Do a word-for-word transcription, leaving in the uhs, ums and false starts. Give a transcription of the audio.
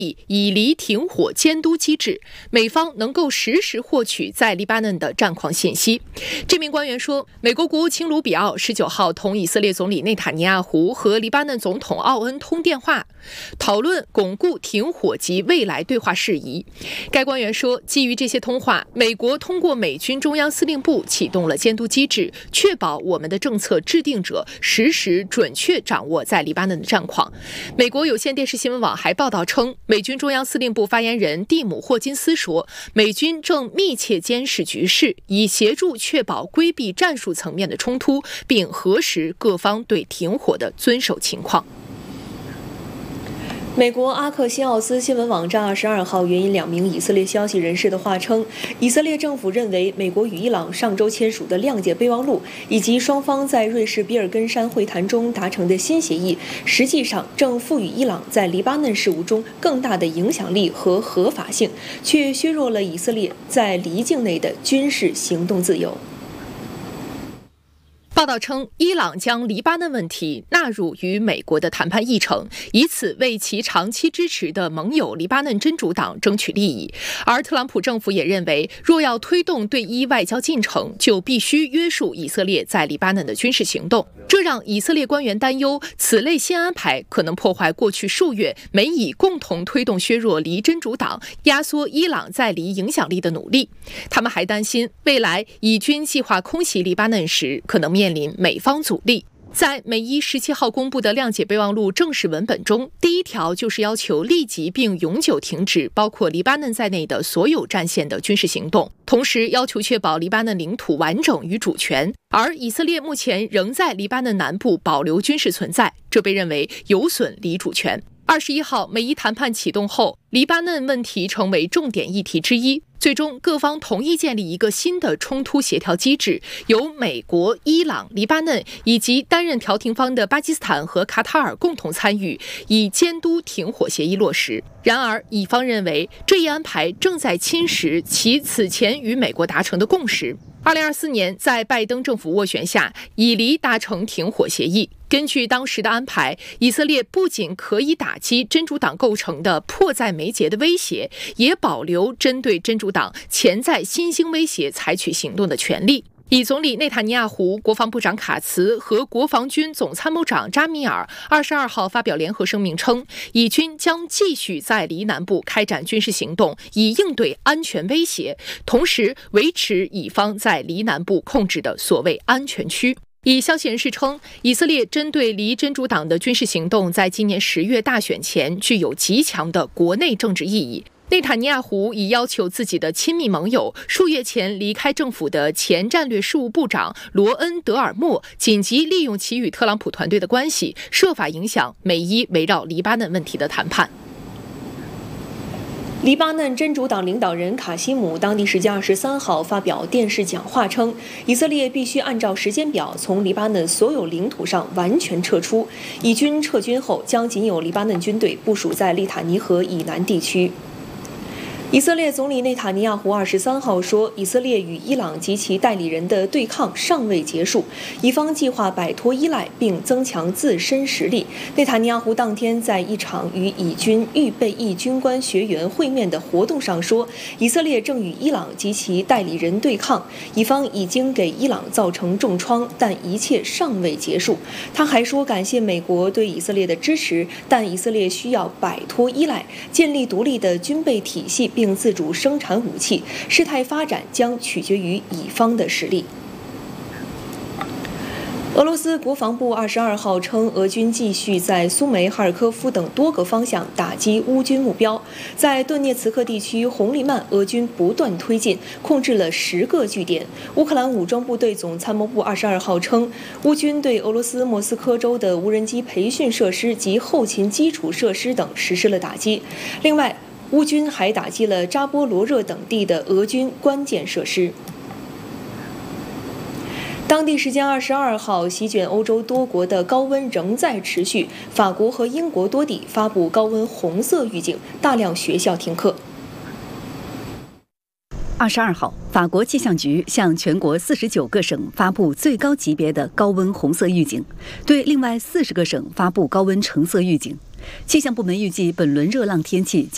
以离停火监督机制，美方能够实时获取在黎巴嫩的战况信息。这名官员说，美国国务卿卢比奥十九号同以色列总理内塔尼亚胡和黎巴嫩总统奥恩通电话，讨论巩固停火及未来对话事宜。该官员说，基于这些通话，美国通过美军中央司令部启动了监督机制，确保我们的政策制定者实时准确掌握在黎巴嫩的战况。美国有线电视新闻网还报道称，美军中央司令部发言人蒂姆·霍金斯说，美军正密切监视局势，以协助确保规避战术层面的冲突，并核实各方对停火的遵守情况。 美国阿克西奥斯新闻网站二十二号援引两名以色列消息人士的话称，以色列政府认为美国与伊朗上周签署的谅解备忘录以及双方在瑞士比尔根山会谈中达成的新协议，实际上正赋予伊朗在黎巴嫩事务中更大的影响力和合法性，却削弱了以色列在黎境内的军事行动自由。 报道称，伊朗将黎巴嫩问题纳入与美国的谈判议程，以此为其长期支持的盟友黎巴嫩真主党争取利益。而特朗普政府也认为，若要推动对伊外交进程，就必须约束以色列在黎巴嫩的军事行动。这让以色列官员担忧，此类新安排可能破坏过去数月美以共同推动削弱黎真主党、压缩伊朗在黎影响力的努力。他们还担心，未来以军计划空袭黎巴嫩时，可能面临美方阻力。在美伊十七号公布的谅解备忘录正式文本中，第一条就是要求立即并永久停止包括黎巴嫩在内的所有战线的军事行动，同时要求确保黎巴嫩领土完整与主权。而以色列目前仍在黎巴嫩南部保留军事存在，这被认为有损黎主权。二十一号，美伊谈判启动后，黎巴嫩问题成为重点议题之一。最终，各方同意建立一个新的冲突协调机制，由美国、伊朗、黎巴嫩以及担任调停方的巴基斯坦和卡塔尔共同参与，以监督停火协议落实。然而，以方认为这一安排正在侵蚀其此前与美国达成的共识。二零二四年，在拜登政府斡旋下，以黎达成停火协议。根据当时的安排，以色列不仅可以打击真主党构成的迫在眉睫的威胁，也保留针对真主党潜在新兴威胁采取行动的权利。以总理内塔尼亚胡、国防部长卡茨和国防军总参谋长扎米尔二十二号发表联合声明称，以军将继续在黎南部开展军事行动，以应对安全威胁，同时维持以方在黎南部控制的所谓安全区。以消息人士称，以色列针对黎真主党的军事行动在今年十月大选前具有极强的国内政治意义。内塔尼亚胡已要求自己的亲密盟友、数月前离开政府的前战略事务部长罗恩·德尔默，紧急利用其与特朗普团队的关系，设法影响美伊围绕黎巴嫩问题的谈判。 黎巴嫩真主党领导人卡西姆当地时间二十三号发表电视讲话称，以色列必须按照时间表从黎巴嫩所有领土上完全撤出，以军撤军后将仅有黎巴嫩军队部署在利塔尼河以南地区。以色列总理内塔尼亚胡二十三号说，以色列与伊朗及其代理人的对抗尚未结束，以方计划摆脱依赖并增强自身实力。内塔尼亚胡当天在一场与以军预备役军官学员会面的活动上说，以色列正与伊朗及其代理人对抗，以方已经给伊朗造成重创，但一切尚未结束。他还说，感谢美国对以色列的支持，但以色列需要摆脱依赖，建立独立的军备体系，并自主生产武器，事态发展将取决于以方的实力。俄罗斯国防部二十二号称，俄军继续在苏梅、哈尔科夫等多个方向打击乌军目标。在顿涅茨克地区红利曼，俄军不断推进，控制了十个据点。乌克兰武装部队总参谋部二十二号称，乌军对俄罗斯莫斯科州的无人机培训设施及后勤基础设施等实施了打击。另外，乌军还打击了扎波罗热等地的俄军关键设施。当地时间二十二号，席卷欧洲多国的高温仍在持续，法国和英国多地发布高温红色预警，大量学校停课。 二十二号，法国气象局向全国四十九个省发布最高级别的高温红色预警，对另外四十个省发布高温橙色预警。气象部门预计，本轮热浪天气将